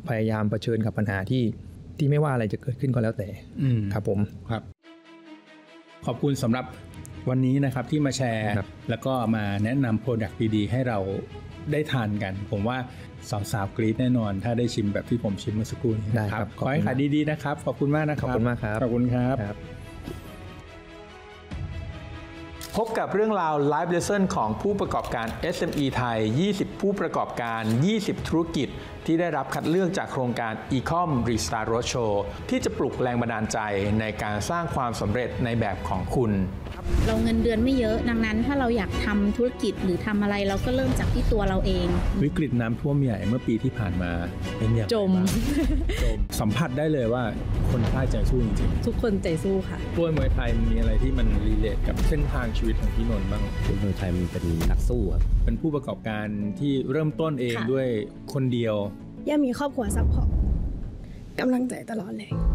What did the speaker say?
พยายามเผชิญกับปัญหาที่ไม่ว่าอะไรจะเกิดขึ้นก็แล้วแต่ครับผมครับขอบคุณสำหรับวันนี้นะครับที่มาแชร์แล้วก็มาแนะนำโปรดักต์ดีๆให้เราได้ทานกันผมว่าสาวๆกรี๊ดแน่นอนถ้าได้ชิมแบบที่ผมชิมเมื่อสักครู่นี้ครับขอให้ขายดีๆนะครับขอบคุณมากนะครับขอบคุณมากครับขอบคุณครับพบกับเรื่องราว Live Lesson ของผู้ประกอบการ SME ไทย 20 ผู้ประกอบการ 20 ธุรกิจที่ได้รับคัดเลือกจากโครงการ Ecom Restart Roadshow ที่จะปลุกแรงบันดาลใจในการสร้างความสำเร็จในแบบของคุณเราเงินเดือนไม่เยอะดังนั้นถ้าเราอยากทำธุรกิจหรือทำอะไรเราก็เริ่มจากที่ตัวเราเองวิกฤตน้ำท่วมใหญ่เมื่อปีที่ผ่านมาเป็นอย่างไรจมสัมผัสได้เลยว่าคนใต้ใจสู้จริงๆทุกคนใจสู้ค่ะมวยไทยมีอะไรที่มันรีเลทกับเส้นทางชีวิตของพี่นนท์บ้างมวยไทยมันเป็นนักสู้ครับเป็นผู้ประกอบการที่เริ่มต้นเองด้วยคนเดียวย่ามีครอบครัวซัพพอร์ตกำลังใจตลอดเลย